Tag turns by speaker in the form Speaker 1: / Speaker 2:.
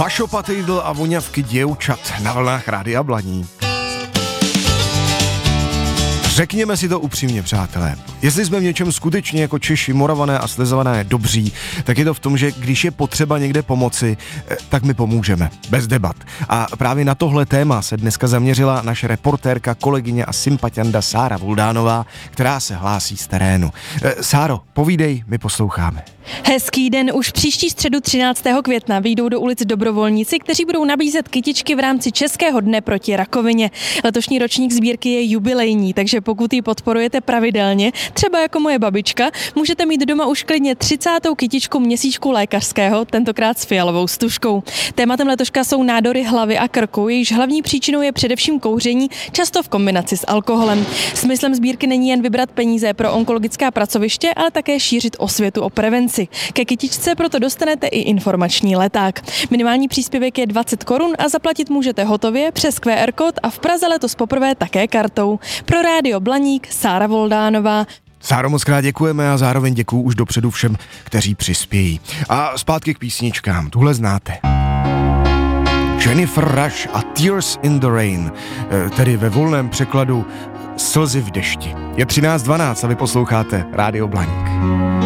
Speaker 1: Vašopatydl a voňavky děvčat na vlnách Rádia Blaník. Řekněme si to upřímně, přátelé. Jestli jsme v něčem skutečně jako Češi, Moravané a Slezavané dobří, tak je to v tom, že když je potřeba někde pomoci, tak my pomůžeme. Bez debat. A právě na tohle téma se dneska zaměřila naše reportérka, kolegyně a sympatianda Sára Voldánová, která se hlásí z terénu. Sáro, povídej, my posloucháme.
Speaker 2: Hezký den, už příští středu 13. května vyjdou do ulic dobrovolníci, kteří budou nabízet kytičky v rámci Českého dne proti rakovině. Letošní ročník sbírky je jubilejní, takže pokud ji podporujete pravidelně, třeba jako moje babička, můžete mít doma už klidně 30. kytičku měsíčku lékařského, tentokrát s fialovou stužkou. Tématem letoška jsou nádory hlavy a krku, jejichž hlavní příčinou je především kouření, často v kombinaci s alkoholem. Smyslem sbírky není jen vybrat peníze pro onkologická pracoviště, ale také šířit osvětu o prevenci. Ke kytičce proto dostanete i informační leták. Minimální příspěvek je 20 korun a zaplatit můžete hotově přes QR kód a v Praze letos poprvé také kartou. Pro Rádio Blaník Sára Voldánová.
Speaker 1: Sáro, moc krát děkujeme a zároveň děkuju už dopředu všem, kteří přispějí. A zpátky k písničkám, tuhle znáte. Jennifer Rush a Tears in the Rain, tedy ve volném překladu Slzy v dešti. Je 13:12 a vy posloucháte Rádio Blaník.